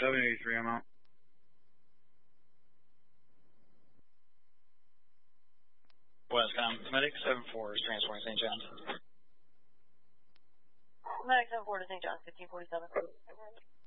783, I'm out. Westbound, Medic 74 is transporting St. John's. Medic 74 to St. John's, 1547.